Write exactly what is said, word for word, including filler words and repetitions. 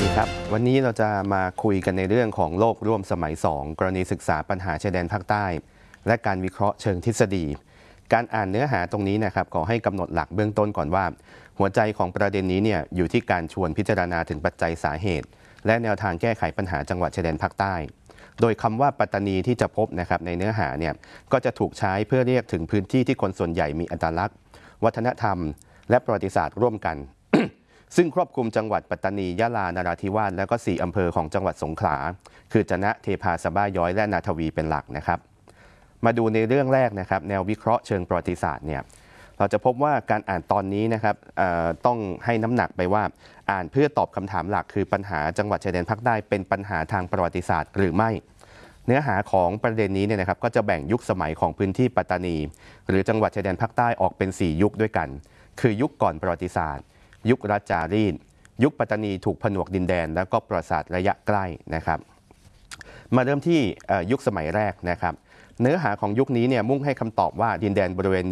ครับวันนี้เราจะมาคุยกันในเรื่องของโลกร่วมสมัยสองกรณีศึกษาปัญหาชายแดนภาคใต้และการวิเคราะห์เชิงทฤษฎีการอ่านเนื้อหาตรงนี้นะครับขอให้กำหนดหลักเบื้องต้นก่อนว่าหัวใจของประเด็นนี้เนี่ยอยู่ที่การชวนพิจารณาถึงปัจจัยสาเหตุและแนวทางแก้ไขปัญหาจังหวัดชายแดนภาคใต้โดยคำว่าปัตตานีที่จะพบนะครับในเนื้อหาเนี่ยก็จะถูกใช้เพื่อเรียกถึงพื้นที่ที่คนส่วนใหญ่มีอัตลักษณ์วัฒนธรรมและประวัติศาสตร์ร่วมกัน ซึ่งครอบคลุมจังหวัดปัตตานียะลานราธิวาสและก็สี่อำเภอของจังหวัดสงขลาคือจะนะเทพาสะบ้าย้อยและนาทวีเป็นหลักนะครับมาดูในเรื่องแรกนะครับแนววิเคราะห์เชิงประวัติศาสตร์เนี่ยเราจะพบว่าการอ่านตอนนี้นะครับต้องให้น้ำหนักไปว่าอ่านเพื่อตอบคำถามหลักคือปัญหาจังหวัดชายแดนภาคใต้เป็นปัญหาทางประวัติศาสตร์หรือไม่เนื้อหาของประเด็นนี้เนี่ยนะครับก็จะแบ่งยุคสมัยของพื้นที่ปัตตานีหรือจังหวัดชายแดนภาคใต้ออกเป็นสี่ยุคด้วยกันคือยุคก่อนประวัติศาสตร์ยุครัชจารีตยุคปัตตานีถูกผนวกดินแดนแล้วก็ประวัติศาสตร์ระยะใกล้นะครับมาเริ่มที่ยุคสมัยแรกนะครับเนื้อหาของยุคนี้เนี่ยมุ่งให้คำตอบว่าดินแดนบริเวณ